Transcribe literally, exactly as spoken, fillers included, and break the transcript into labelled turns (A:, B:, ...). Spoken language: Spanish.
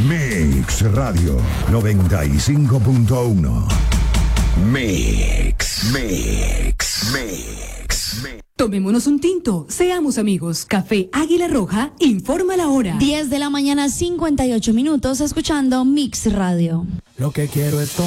A: Mix Radio noventa y cinco punto uno. Mix, Mix, Mix, Mix.
B: Tomémonos un tinto, seamos amigos. Café Águila Roja informa la hora.
C: diez de la mañana, cincuenta y ocho minutos, escuchando Mix Radio.
D: Lo que quiero es